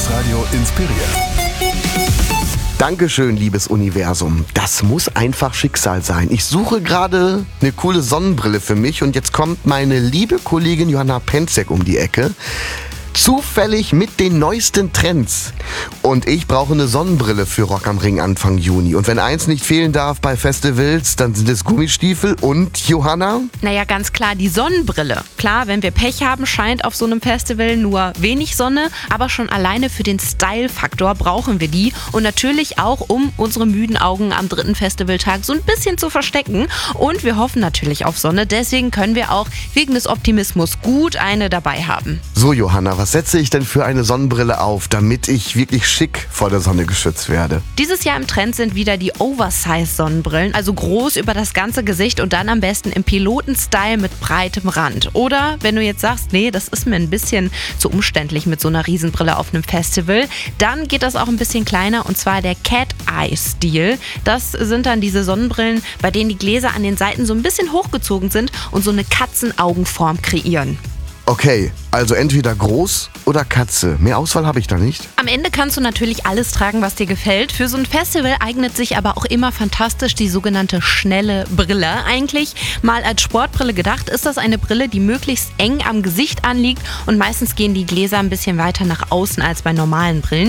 Mixradio inspiriert. Dankeschön, liebes Universum. Das muss einfach Schicksal sein. Ich suche gerade eine coole Sonnenbrille für mich und jetzt kommt meine liebe Kollegin Johanna Penzek um die Ecke. Zufällig mit den neuesten Trends. Und ich brauche eine Sonnenbrille für Rock am Ring Anfang Juni. Und wenn eins nicht fehlen darf bei Festivals, dann sind es Gummistiefel und, Johanna? Naja, ganz klar, die Sonnenbrille. Klar, wenn wir Pech haben, scheint auf so einem Festival nur wenig Sonne. Aber schon alleine für den Style-Faktor brauchen wir die. Und natürlich auch, um unsere müden Augen am dritten Festivaltag so ein bisschen zu verstecken. Und wir hoffen natürlich auf Sonne. Deswegen können wir auch wegen des Optimismus gut eine dabei haben. So, Johanna, was setze ich denn für eine Sonnenbrille auf, damit ich wirklich schick vor der Sonne geschützt werde? Dieses Jahr im Trend sind wieder die Oversize-Sonnenbrillen, also groß über das ganze Gesicht und dann am besten im Piloten-Style mit breitem Rand. Oder wenn du jetzt sagst, nee, das ist mir ein bisschen zu umständlich mit so einer Riesenbrille auf einem Festival, dann geht das auch ein bisschen kleiner und zwar der Cat-Eye-Stil. Das sind dann diese Sonnenbrillen, bei denen die Gläser an den Seiten so ein bisschen hochgezogen sind und so eine Katzenaugenform kreieren. Okay, also entweder groß oder Katze. Mehr Auswahl habe ich da nicht. Am Ende kannst du natürlich alles tragen, was dir gefällt. Für so ein Festival eignet sich aber auch immer fantastisch die sogenannte schnelle Brille. Eigentlich mal als Sportbrille gedacht, ist das eine Brille, die möglichst eng am Gesicht anliegt und meistens gehen die Gläser ein bisschen weiter nach außen als bei normalen Brillen.